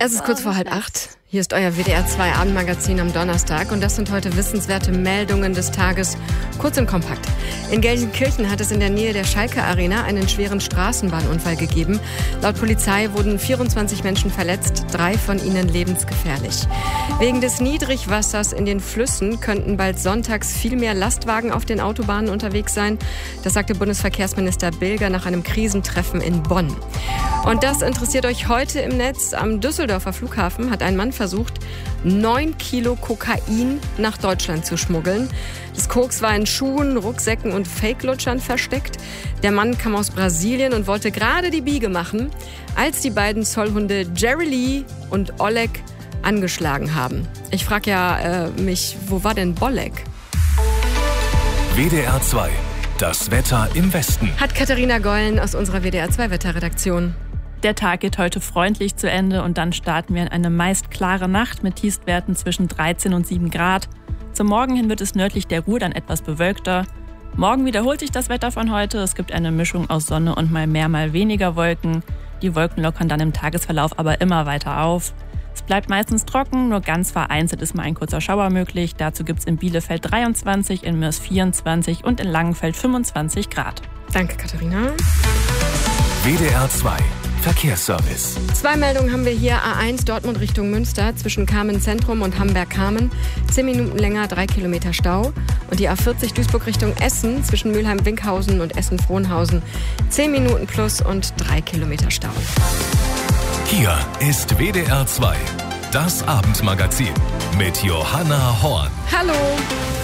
Es ist kurz vor 7:30. Hier ist euer WDR 2 Abendmagazin am Donnerstag und das sind heute wissenswerte Meldungen des Tages, kurz und kompakt. In Gelsenkirchen hat es in der Nähe der Schalke Arena einen schweren Straßenbahnunfall gegeben. Laut Polizei wurden 24 Menschen verletzt, 3 von ihnen lebensgefährlich. Wegen des Niedrigwassers in den Flüssen könnten bald sonntags viel mehr Lastwagen auf den Autobahnen unterwegs sein. Das sagte Bundesverkehrsminister Bilger nach einem Krisentreffen in Bonn. Und das interessiert euch heute im Netz. Am Düsseldorfer Flughafen hat ein Mann versucht, 9 Kilo Kokain nach Deutschland zu schmuggeln. Das Koks war in Schuhen, Rucksäcken und Fake-Lutschern versteckt. Der Mann kam aus Brasilien und wollte gerade die Biege machen, als die beiden Zollhunde Jerry Lee und Oleg angeschlagen haben. Ich frage mich, wo war denn Bolek? WDR 2, das Wetter im Westen. Hat Katharina Gollen aus unserer WDR 2 Wetterredaktion. Der Tag geht heute freundlich zu Ende und dann starten wir in eine meist klare Nacht mit Tiefstwerten zwischen 13 und 7 Grad. Zum Morgen hin wird es nördlich der Ruhr dann etwas bewölkter. Morgen wiederholt sich das Wetter von heute. Es gibt eine Mischung aus Sonne und mal mehr, mal weniger Wolken. Die Wolken lockern dann im Tagesverlauf aber immer weiter auf. Es bleibt meistens trocken, nur ganz vereinzelt ist mal ein kurzer Schauer möglich. Dazu gibt es in Bielefeld 23, in Mörs 24 und in Langenfeld 25 Grad. Danke, Katharina. WDR 2 Verkehrsservice. 2 Meldungen haben wir hier. A1 Dortmund Richtung Münster zwischen Kamen Zentrum und Hamberg-Kamen. 10 Minuten länger, 3 Kilometer Stau. Und die A40 Duisburg Richtung Essen zwischen Mülheim-Winkhausen und Essen-Frohnhausen. 10 Minuten plus und 3 Kilometer Stau. Hier ist WDR 2, das Abendmagazin mit Johanna Horn. Hallo!